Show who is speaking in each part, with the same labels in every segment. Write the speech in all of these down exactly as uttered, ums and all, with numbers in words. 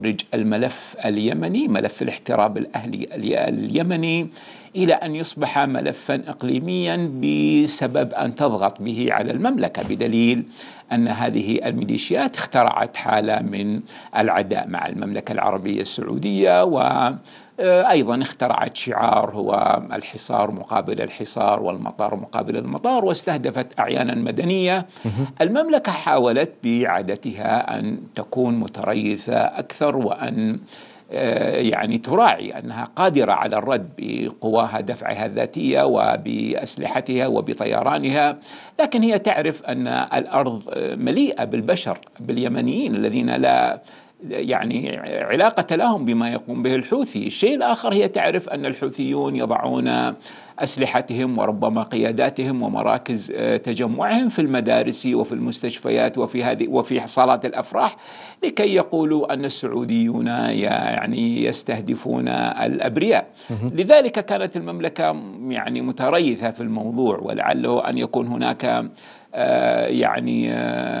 Speaker 1: الملف اليمني، ملف الاحتراب الأهلي اليمني، إلى أن يصبح ملفا إقليميا بسبب أن تضغط به على المملكة، بدليل أن هذه الميليشيات اخترعت حالة من العداء مع المملكة العربية السعودية، وأيضا اخترعت شعار هو الحصار مقابل الحصار والمطار مقابل المطار، واستهدفت أعيانا مدنية. المملكة حاولت بعادتها أن تكون متريثة أكثر، وأن يعني تراعي أنها قادرة على الرد بقواها دفعها الذاتية وبأسلحتها وبطيرانها، لكن هي تعرف أن الأرض مليئة بالبشر، باليمنيين الذين لا يعني علاقة لهم بما يقوم به الحوثي. الشيء الآخر، هي تعرف أن الحوثيون يضعون أسلحتهم وربما قياداتهم ومراكز تجمعهم في المدارس وفي المستشفيات وفي هذه وفي صالات الأفراح، لكي يقولوا أن السعوديون يعني يستهدفون الأبرياء. لذلك كانت المملكة يعني متريثة في الموضوع، ولعله أن يكون هناك آه يعني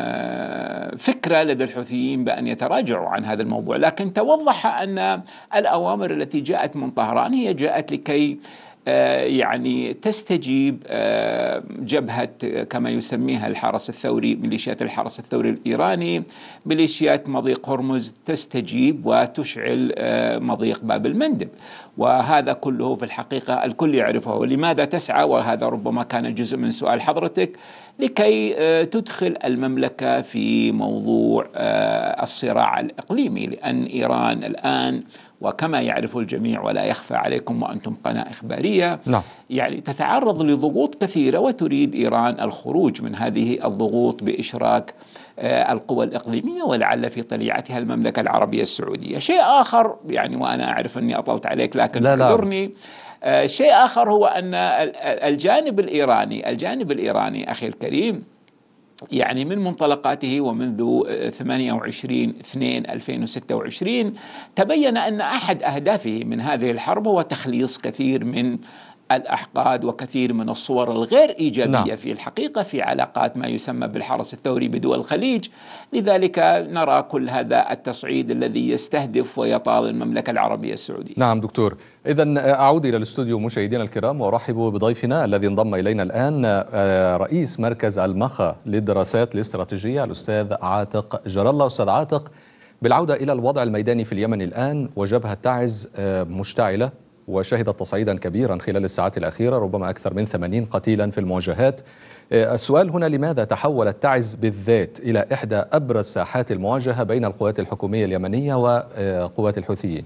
Speaker 1: آه فكرة لدى الحوثيين بأن يتراجعوا عن هذا الموضوع، لكن توضح أن الأوامر التي جاءت من طهران هي جاءت لكي آه يعني تستجيب آه جبهة كما يسميها الحرس الثوري، ميليشيات الحرس الثوري الإيراني، ميليشيات مضيق هرمز تستجيب وتشعل آه مضيق باب المندب. وهذا كله في الحقيقة الكل يعرفه. ولماذا تسعى؟ وهذا ربما كان جزء من سؤال حضرتك، لكي تدخل المملكة في موضوع الصراع الإقليمي، لأن إيران الآن وكما يعرف الجميع ولا يخفى عليكم وأنتم قناة إخبارية،
Speaker 2: نعم.
Speaker 1: يعني تتعرض لضغوط كثيرة، وتريد إيران الخروج من هذه الضغوط بإشراك القوى الإقليمية، ولعل في طليعتها المملكة العربية السعودية. شيء آخر يعني، وأنا أعرف أني أطلت عليك لكن اعذرني، آه شيء آخر هو أن الجانب الإيراني الجانب الإيراني أخي الكريم، يعني من منطلقاته ومنذ ثمانية وعشرين اثنين ألفين وستة وعشرين تبين أن أحد أهدافه من هذه الحرب هو تخليص كثير من الأحقاد وكثير من الصور الغير إيجابية نعم. في الحقيقة في علاقات ما يسمى بالحرس الثوري بدول الخليج. لذلك نرى كل هذا التصعيد الذي يستهدف ويطال المملكة العربية السعودية.
Speaker 2: نعم دكتور، إذن أعود إلى الاستوديو مشاهدينا الكرام وأرحب بضيفنا الذي انضم إلينا الآن، رئيس مركز المخا للدراسات الاستراتيجية الأستاذ عاتق جر الله. أستاذ عاتق، بالعودة إلى الوضع الميداني في اليمن الآن، وجبهة تعز مشتعلة وشهدت تصعيدا كبيرا خلال الساعات الأخيرة، ربما أكثر من ثمانين قتيلا في المواجهات. السؤال هنا، لماذا تحولت تعز بالذات إلى إحدى أبرز ساحات المواجهة بين القوات الحكومية اليمنية وقوات الحوثيين؟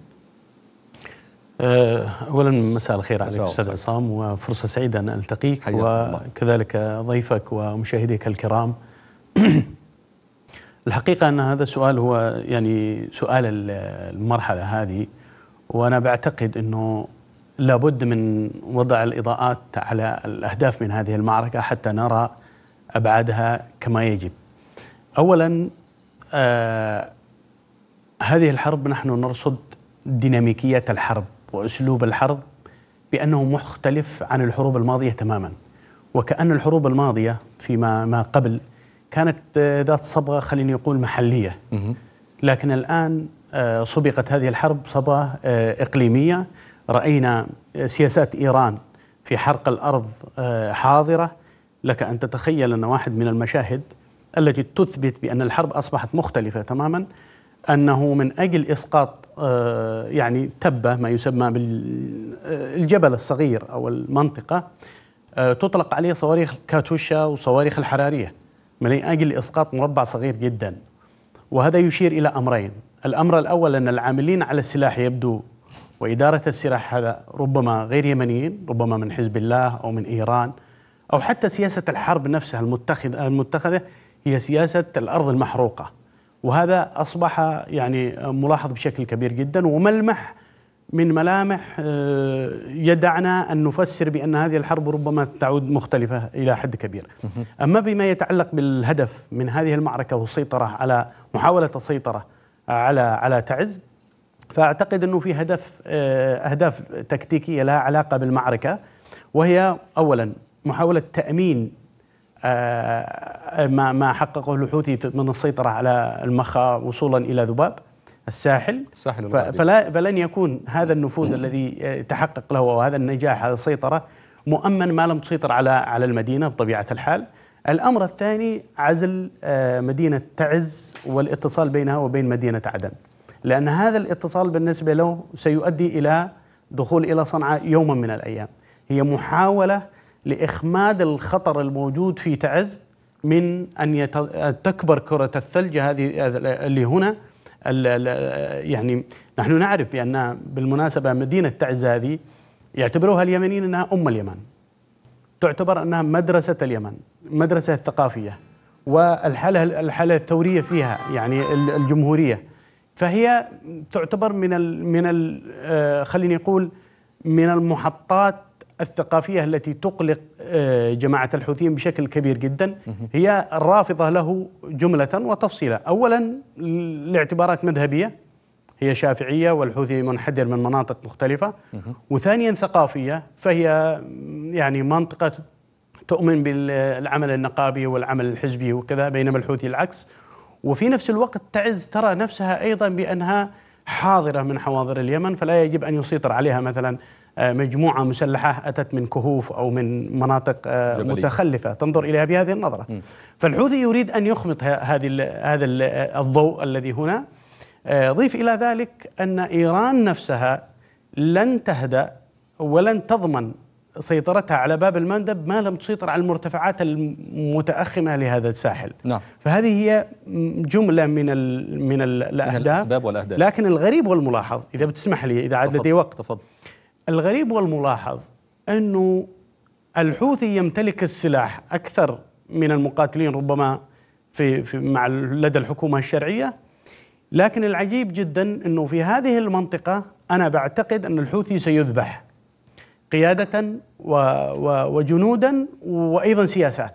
Speaker 3: أولا مساء الخير عليك أستاذ عصام، وفرصة سعيدة أن ألتقيك وكذلك ضيفك ومشاهديك الكرام. الحقيقة أن هذا السؤال هو يعني سؤال المرحلة هذه، وأنا بعتقد أنه لابد من وضع الإضاءات على الأهداف من هذه المعركة حتى نرى أبعادها كما يجب. أولا آه هذه الحرب نحن نرصد ديناميكية الحرب وأسلوب الحرب بأنه مختلف عن الحروب الماضية تماما، وكأن الحروب الماضية فيما ما قبل كانت ذات صبغة خليني أقول محلية، لكن الآن صبغت هذه الحرب صبغة إقليمية. رأينا سياسات إيران في حرق الأرض حاضرة. لك أن تتخيل أن واحد من المشاهد التي تثبت بأن الحرب أصبحت مختلفة تماما، أنه من أجل إسقاط يعني تبة ما يسمى بالجبل الصغير أو المنطقة تطلق عليه صواريخ كاتوشا وصواريخ الحرارية من أجل إسقاط مربع صغير جدا. وهذا يشير إلى أمرين. الأمر الأول أن العاملين على السلاح يبدو وإدارة السلاح هذا ربما غير يمنيين، ربما من حزب الله أو من إيران، أو حتى سياسة الحرب نفسها المتخذة المتخذة هي سياسة الأرض المحروقة. وهذا أصبح يعني ملاحظ بشكل كبير جدا، وملمح من ملامح يدعنا أن نفسر بأن هذه الحرب ربما تعود مختلفة إلى حد كبير. أما بما يتعلق بالهدف من هذه المعركة والسيطرة على محاولة السيطرة على على تعز، فأعتقد أنه في هدف أهداف تكتيكية لها علاقة بالمعركة، وهي أولا محاولة تأمين ما ما حققه الحوثي من السيطرة على المخا وصولا إلى ذباب. الساحل,
Speaker 2: الساحل
Speaker 3: فلا فلن يكون هذا النفوذ الذي تحقق له وهذا النجاح هذا السيطرة مؤمن ما لم تسيطر على على المدينة بطبيعة الحال. الأمر الثاني عزل مدينة تعز والاتصال بينها وبين مدينة عدن، لأن هذا الاتصال بالنسبة له سيؤدي إلى دخول إلى صنعاء يوما من الأيام. هي محاولة لإخماد الخطر الموجود في تعز من أن تكبر كرة الثلج هذه اللي هنا. يعني نحن نعرف بأن بالمناسبة مدينة تعز هذه يعتبروها اليمنيين أنها أم اليمن، تعتبر أنها مدرسة اليمن، مدرسة الثقافية والحالة الحالة الثورية فيها يعني الجمهورية، فهي تعتبر من ال من ال خليني أقول من المحطات الثقافية التي تقلق جماعة الحوثيين بشكل كبير جدا. هي الرافضة له جملة وتفصيلا، أولا لاعتبارات مذهبية، هي شافعية والحوثي منحدر من مناطق مختلفة، وثانيا ثقافية، فهي يعني منطقة تؤمن بالعمل النقابي والعمل الحزبي وكذا، بينما الحوثي العكس. وفي نفس الوقت تعز ترى نفسها أيضا بأنها حاضرة من حواضر اليمن، فلا يجب أن يسيطر عليها مثلا مجموعة مسلحة أتت من كهوف أو من مناطق جبلية متخلفة تنظر إليها بهذه النظرة. م. فالحوثي يريد أن يخمط هذه هذا الضوء الذي هنا. ضيف إلى ذلك أن إيران نفسها لن تهدأ ولن تضمن سيطرتها على باب المندب ما لم تسيطر على المرتفعات المتأخمة لهذا الساحل.
Speaker 2: نعم.
Speaker 3: فهذه هي جملة من ال من الأهداف، من
Speaker 2: الأسباب والأهداف.
Speaker 3: لكن الغريب والملاحظ، إذا بتسمح لي إذا عاد لدي وقت،
Speaker 2: تفضل.
Speaker 3: الغريب والملاحظ أنه الحوثي يمتلك السلاح أكثر من المقاتلين ربما في, في مع لدى الحكومة الشرعية، لكن العجيب جدا أنه في هذه المنطقة أنا بعتقد أن الحوثي سيذبح قيادة و و وجنودا وأيضا سياسات.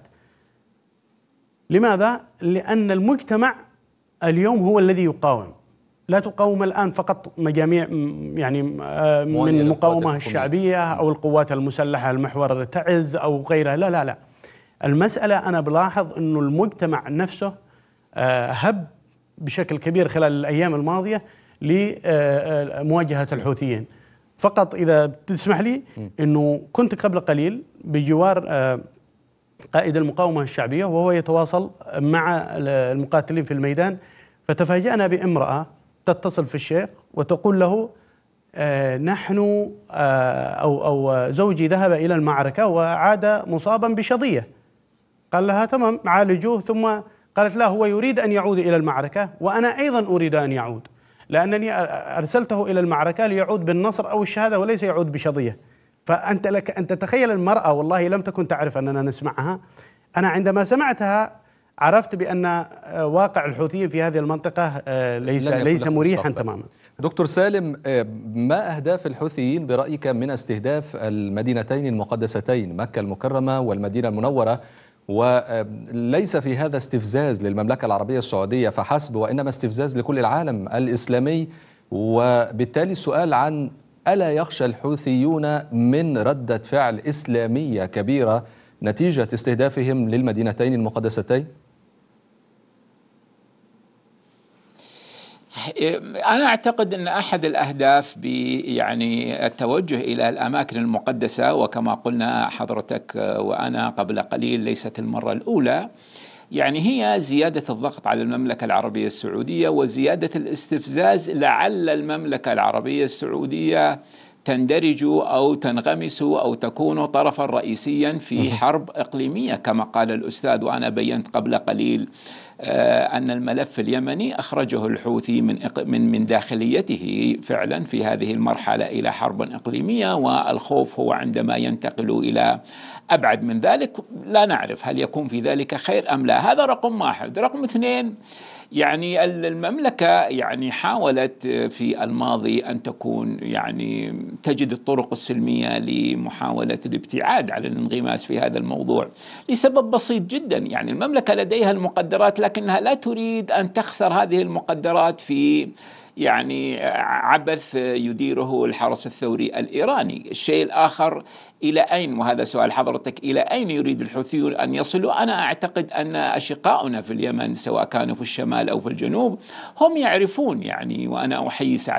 Speaker 3: لماذا؟ لأن المجتمع اليوم هو الذي يقاوم، لا تقاوم الآن فقط مجاميع يعني من المقاومة الشعبية أو القوات المسلحة المحور تعز أو غيرها، لا لا لا المسألة أنا بلاحظ أنه المجتمع نفسه هب بشكل كبير خلال الأيام الماضية لمواجهة الحوثيين. فقط إذا تسمح لي، أنه كنت قبل قليل بجوار قائد المقاومة الشعبية وهو يتواصل مع المقاتلين في الميدان، فتفاجأنا بامرأة تتصل في الشيخ وتقول له آه نحن آه أو, أو زوجي ذهب إلى المعركة وعاد مصابا بشظية. قال لها تمام عالجوه، ثم قالت لا هو يريد أن يعود إلى المعركة وأنا أيضا أريد أن يعود، لأنني أرسلته إلى المعركة ليعود بالنصر أو الشهادة وليس يعود بشظية. فأنت لك أن تتخيل المرأة، والله لم تكن تعرف أننا نسمعها. أنا عندما سمعتها عرفت بأن واقع الحوثيين في هذه المنطقة ليس ليس مريحا تماما.
Speaker 2: دكتور سالم، ما أهداف الحوثيين برأيك من استهداف المدينتين المقدستين مكة المكرمة والمدينة المنورة؟ وليس في هذا استفزاز للمملكة العربية السعودية فحسب، وإنما استفزاز لكل العالم الإسلامي. وبالتالي السؤال عن ألا يخشى الحوثيون من ردة فعل إسلامية كبيرة نتيجة استهدافهم للمدينتين المقدستين؟
Speaker 1: أنا أعتقد أن أحد الأهداف يعني التوجه إلى الأماكن المقدسة، وكما قلنا حضرتك وأنا قبل قليل ليست المرة الأولى، يعني هي زيادة الضغط على المملكة العربية السعودية وزيادة الاستفزاز لعل المملكة العربية السعودية تندرج أو تنغمس أو تكون طرفا رئيسيا في حرب إقليمية كما قال الأستاذ. وأنا بينت قبل قليل أن الملف اليمني أخرجه الحوثي من من من داخليته فعلا في هذه المرحلة إلى حرب إقليمية، والخوف هو عندما ينتقل إلى أبعد من ذلك لا نعرف هل يكون في ذلك خير أم لا. هذا رقم واحد. رقم اثنين، يعني المملكة يعني حاولت في الماضي أن تكون يعني تجد الطرق السلمية لمحاولة الابتعاد عن الانغماس في هذا الموضوع لسبب بسيط جدا. يعني المملكة لديها المقدرات لكنها لا تريد أن تخسر هذه المقدرات في يعني عبث يديره الحرس الثوري الإيراني. الشيء الآخر، إلى أين، وهذا سؤال حضرتك، إلى أين يريد الحوثيون أن يصلوا؟ أنا أعتقد أن أشقاؤنا في اليمن سواء كانوا في الشمال أو في الجنوب هم يعرفون يعني، وأنا أحيي